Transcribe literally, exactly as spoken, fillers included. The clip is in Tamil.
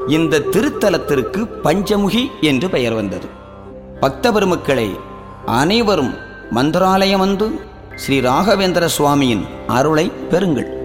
இந்த திருத்தலத்திற்கு பஞ்சமுகி என்று பெயர் வந்தது. பக்த பெருமக்களை அனைவரும் மந்திராலயம் வந்து ஸ்ரீ ராகவேந்திர சுவாமியின் அருளை பெறுங்கள்.